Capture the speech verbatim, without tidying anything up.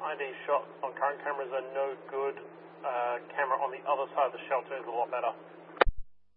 I D shots on current cameras are no good. Uh, camera on the other side of the shelter is a lot better.